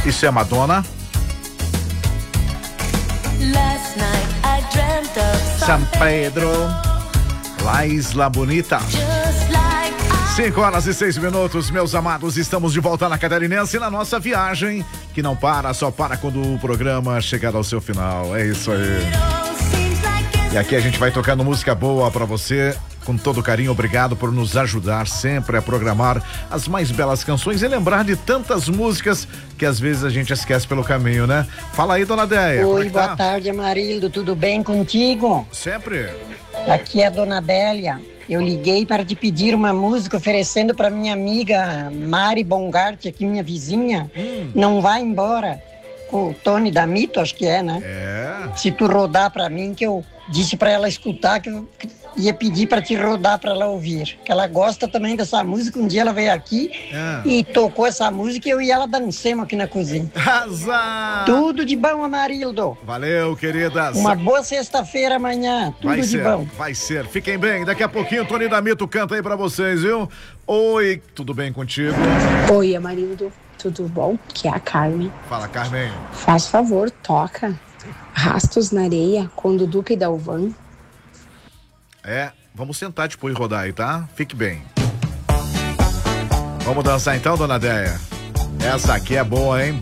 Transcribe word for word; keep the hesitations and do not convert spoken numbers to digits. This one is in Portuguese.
Isso é Madonna. San Pedro, La Isla Bonita. Cinco horas e seis minutos, meus amados, estamos de volta na Catarinense, na nossa viagem, que não para, só para quando o programa chegar ao seu final. É isso aí. E aqui a gente vai tocando música boa pra você, com todo carinho. Obrigado por nos ajudar sempre a programar as mais belas canções e lembrar de tantas músicas que às vezes a gente esquece pelo caminho, né? Fala aí, dona Déia. Oi, é boa tá? tarde, Amarildo. Tudo bem contigo? Sempre. Aqui é a dona Délia. Eu liguei para te pedir uma música oferecendo para minha amiga Mari Bongart, aqui minha vizinha. Hum. Não vai embora. Com o Tony da Mito, acho que é, né? É. Se tu rodar para mim, que eu disse para ela escutar, que eu ia pedir para te rodar para ela ouvir. Que ela gosta também dessa música. Um dia ela veio aqui é. e tocou essa música e eu e ela dancemos aqui na cozinha. Azar! Tudo de bom, Amarildo. Valeu, queridas. Uma boa sexta-feira amanhã. Tudo vai de ser, bom. Vai ser. Fiquem bem. Daqui a pouquinho o Tony da Mito canta aí pra vocês, viu? Oi, tudo bem contigo? Oi, Amarildo. Tudo bom? Que é a Carmen. Fala, Carmen. Faz favor, toca Rastos na Areia com Dudu e Dalvan. É, vamos sentar depois e rodar aí, tá? Fique bem. Vamos dançar então, dona Déia? Essa aqui é boa, hein?